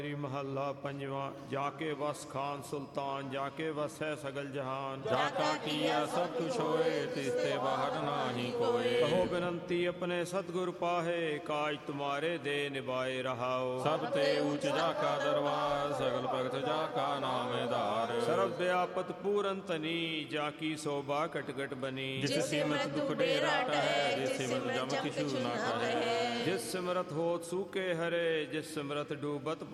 ਮਹੱਲਾ ਪੰਜਵਾਂ। ਜਾਕੇ ਵਸ ਖਾਨ ਸੁਲਤਾਨ, ਜਾਕੇ ਵਸੈ ਸਗਲ ਜਹਾਨ। ਜਾਕਾ ਕੀਆ ਸਭ ਕੁਛ ਹੋਏ, ਤਿਸਤੇ ਬਾਹਰ ਨਾਹੀ ਕੋਏ। ਕਹੋ ਬੇਨੰਤੀ ਆਪਣੇ ਸਤਿਗੁਰ ਪਾਹੇ, ਕਾਜ ਤੁਮਾਰੇ ਦੇ ਨਿਭਾਏ ਰਹਾਓ। ਸਭ ਤੇ ਊਚ ਜਾਕਾ ਦਰਬਾਰ, ਸਗਲ ਭਗਤ ਜਾਕਾ ਨਾਮੇਦਾਰ। ਸਰਬ ਵਿਆਪਤ ਪੂਰਨ ਧਨੀ, ਜਾਕੀ ਸੋਭਾ ਕਟ ਕਟ ਬਨੀ। ਜਿਸ ਸਿਮਰਤ ਦੁਖ ਡੇਰਾ ਟਹੈ, ਜਿਸ ਸਿਮਰਤ ਜਮ ਕਿਛੂ ਨਾ ਕਹੈ। ਜਿਸ ਸਿਮਰਤ ਹੋਤ ਸੂਕੇ ਹਰੇ, ਜਿਸ ਸਿਮਰਤ ਡੂਬਤ